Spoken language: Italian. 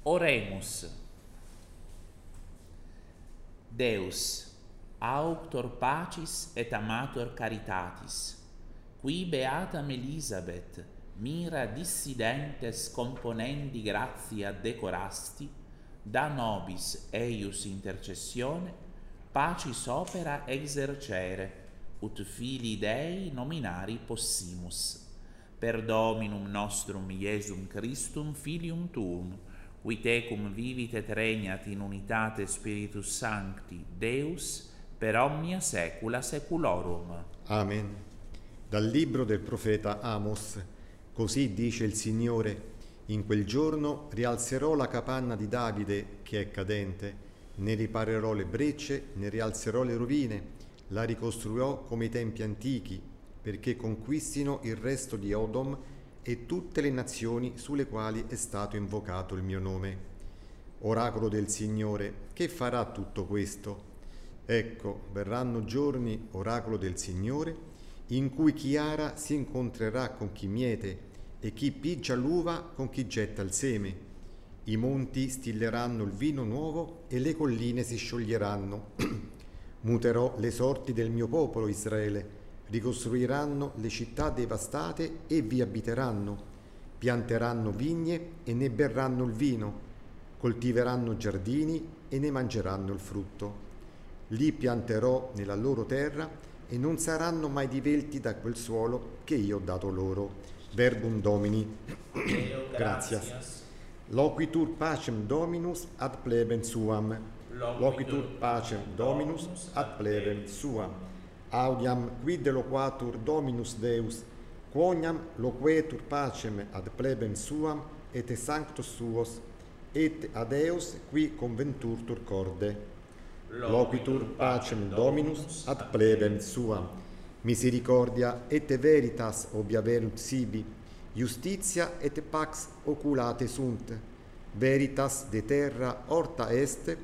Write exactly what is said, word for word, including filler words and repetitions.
Oremus. Deus, auctor pacis et amator caritatis, qui beatam Elisabeth mira dissidentes componendi gratia decorasti, da nobis eius intercessione, pacis opera exercere, ut filii Dei nominari possimus. Per Dominum nostrum Iesum Christum, Filium Tuum, qui tecum vivit et regnat in unitate Spiritus Sancti, Deus, per omnia saecula saeculorum. Amen. Dal libro del profeta Amos. Così dice il Signore: in quel giorno rialzerò la capanna di Davide che è cadente, ne riparerò le brecce, ne rialzerò le rovine, la ricostruirò come i tempi antichi, perché conquistino il resto di Odom e tutte le nazioni sulle quali è stato invocato il mio nome. Oracolo del Signore, che farà tutto questo? Ecco, verranno giorni, oracolo del Signore, in cui chi ara si incontrerà con chi miete e chi pigia l'uva con chi getta il seme. I monti stilleranno il vino nuovo e le colline si scioglieranno. Muterò le sorti del mio popolo Israele, ricostruiranno le città devastate e vi abiteranno, pianteranno vigne e ne berranno il vino, coltiveranno giardini e ne mangeranno il frutto. Li pianterò nella loro terra e non saranno mai divelti da quel suolo che io ho dato loro. Verbum Domini. Gratias. Loquitur pacem Dominus ad plebem suam. Loquitur pacem Dominus ad plebem suam. Audiam quid loquatur Dominus Deus, quoniam loquetur pacem ad plebem suam et sanctos suos, et ad eos qui conventurtur corde. Loquitur pacem Dominus ad plebem suam. Misericordia et veritas obiaverunt sibi, justitia et pax oculate sunt. Veritas de terra horta est,